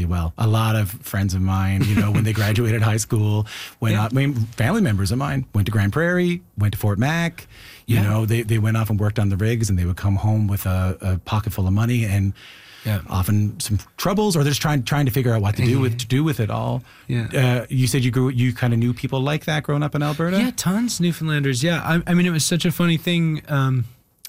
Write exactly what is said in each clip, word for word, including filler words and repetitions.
well. A lot of friends of mine, you know, when they graduated high school, went Yeah. out, I mean, family members of mine went to Grand Prairie, went to Fort Mac. You Yeah. know, they, they went off and worked on the rigs, and they would come home with a, a pocket full of money and Yeah. often some troubles, or they're just trying trying to figure out what to do with to do with it all. Yeah. Uh, you said you grew you kind of knew people like that growing up in Alberta. Yeah, tons Newfoundlanders. Yeah, I, I mean, it was such a funny thing. Um,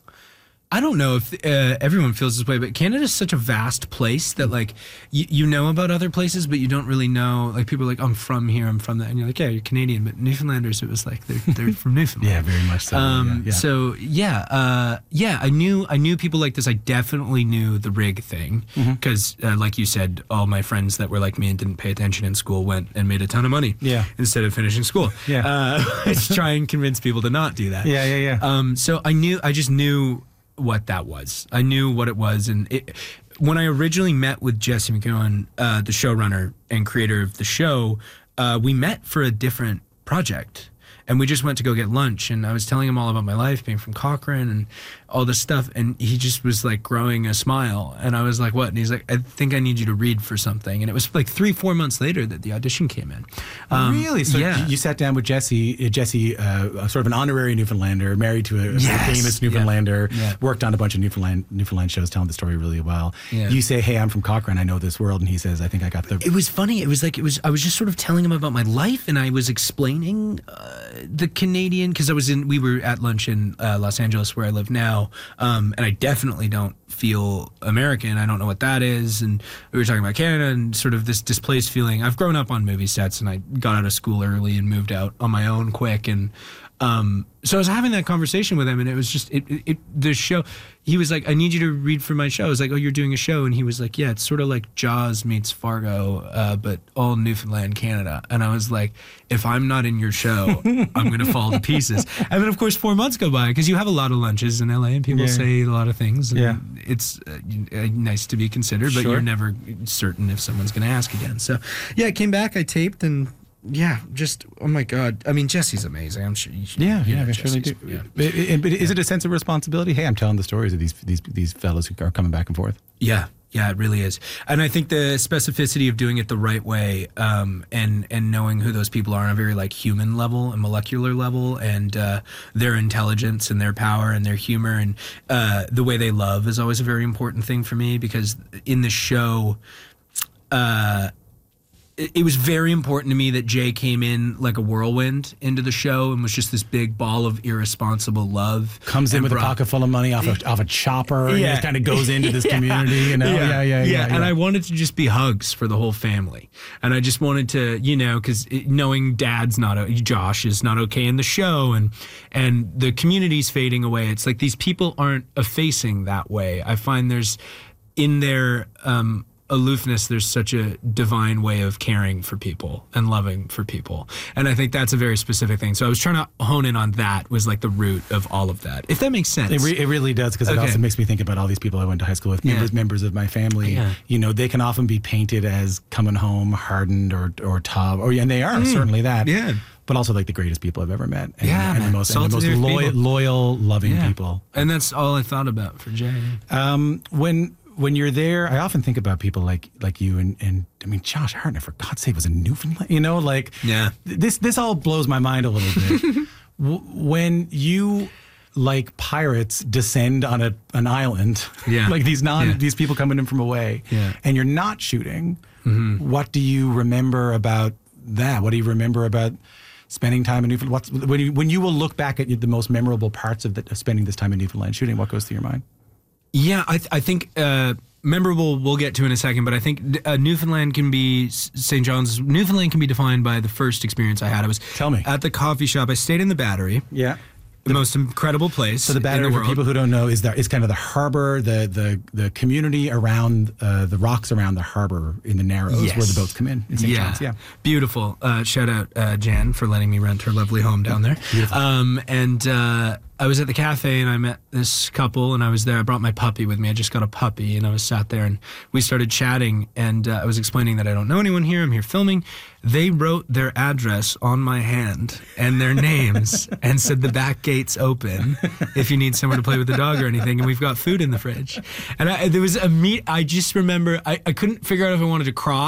I don't know if uh, everyone feels this way, but Canada is such a vast place that like you, you know about other places, but you don't really know. Like people are like, I'm from here, I'm from that, and you're like, yeah, you're Canadian. But Newfoundlanders, it was like they're they're from Newfoundland. Yeah, very much so. Um, yeah, yeah. So yeah, uh, yeah, I knew I knew people like this. I definitely knew the rig thing because, uh, like you said, all my friends that were like me and didn't pay attention in school went and made a ton of money. Yeah. Instead of finishing school. Yeah. Uh, let's try and convince people to not do that. Yeah, yeah, yeah. Um, so I knew, I just knew what that was. I knew what it was, and it, when I originally met with Jesse McGowan, uh, the showrunner and creator of the show, uh, we met for a different project. And we just went to go get lunch, and I was telling him all about my life, being from Cochrane and all this stuff, and he just was like growing a smile, and I was like, what? And he's like, I think I need you to read for something. And it was like three, four months later that the audition came in. Um, Really? So yeah. you sat down with Jesse, uh, Jesse, uh, sort of an honorary Newfoundlander, married to a, a Yes. famous Newfoundlander, Yeah. Yeah. worked on a bunch of Newfoundland Newfoundland shows, telling the story really well. Yeah. You say, hey, I'm from Cochrane, I know this world, and he says, I think I got the... It was funny. It was like, it was, I was just sort of telling him about my life, and I was explaining uh, the Canadian, because I was in, we were at lunch in uh, Los Angeles where I live now, um, and I definitely don't feel American. I don't know what that is. And we were talking about Canada and sort of this displaced feeling. I've grown up on movie sets, and I got out of school early and moved out on my own quick. And um, so I was having that conversation with him, and it was just, it, it, it the show, he was like, I need you to read for my show. I was like, oh, you're doing a show? And he was like, yeah, it's sort of like Jaws meets Fargo, uh, but all Newfoundland, Canada. And I was like, if I'm not in your show, I'm going to fall to pieces. And then, of course, four months go by, because you have a lot of lunches in L A, and people Yeah. say a lot of things. And Yeah. it's uh, uh, nice to be considered, but Sure. you're never certain if someone's going to ask again. So, yeah, I came back, I taped, and yeah, just, oh my God. I mean, Jesse's amazing. I'm sure you should. Yeah, you yeah, know I surely do. Jesse's- yeah. But, it- but is it a sense of responsibility? Hey, I'm telling the stories of these these these fellows who are coming back and forth. Yeah, yeah, it really is. And I think the specificity of doing it the right way, um, and and knowing who those people are on a very like human level and molecular level, and uh, their intelligence and their power and their humor and uh, the way they love is always a very important thing for me, because in the show, uh, it, it was very important to me that Jay came in like a whirlwind into the show and was just this big ball of irresponsible love. Comes in and with a brought- pocket full of money off a, off a chopper, and Yeah. just kind of goes into this community, you know? Yeah, yeah, yeah. And I wanted to just be hugs for the whole family. And I just wanted to, you know, because knowing Dad's not, o- Josh is not okay in the show, and and the community's fading away. It's like these people aren't effacing that way. I find there's, in their um, aloofness, there's such a divine way of caring for people and loving for people. And I think that's a very specific thing. So I was trying to hone in on that, was like the root of all of that, if that makes sense. It, re- it really does, because it Okay. also makes me think about all these people I went to high school with, Yeah. members members of my family. Yeah. You know, they can often be painted as coming home hardened or or tough, or and they are certainly that. Yeah. But also like the greatest people I've ever met. And, Yeah, and the man. most, and Salt the of most the earth loyal, people. loyal, loving Yeah. people. And that's all I thought about for Jay. Um, when when you're there, I often think about people like like you and and I mean Josh Hartnett, for God's sake, was in Newfoundland. You know, like Yeah. th- this this all blows my mind a little bit. W- when you, like pirates, descend on a an island, Yeah. like these non Yeah. these people coming in from away, Yeah. and you're not shooting. What do you remember about that? What do you remember about spending time in Newfoundland? What's, when you when you will look back at the most memorable parts of, the, of spending this time in Newfoundland shooting, what goes through your mind? Yeah, I, th- I think uh, memorable we'll get to in a second, but I think uh, Newfoundland can be, Saint John's, Newfoundland can be defined by the first experience I had. I was Tell me. at the coffee shop. I stayed in the Battery, Yeah. the most incredible place So the in Battery, the for world. people who don't know, is the, is kind of the harbor, the the the community around uh, the rocks around the harbor in the Narrows, Yes. where the boats come in in Saint John's. Yeah. Beautiful. Uh, shout out uh, Jan for letting me rent her lovely home down there. Beautiful. Um, and uh, I was at the cafe and I met this couple, and I was there. I brought my puppy with me. I just got a puppy, and I was sat there and we started chatting, and uh, I was explaining that I don't know anyone here. I'm here filming. They wrote their address on my hand and their names and said the back gate's open if you need somewhere to play with the dog or anything, and we've got food in the fridge. And I, there was a meet. I just remember I, I couldn't figure out if I wanted to cry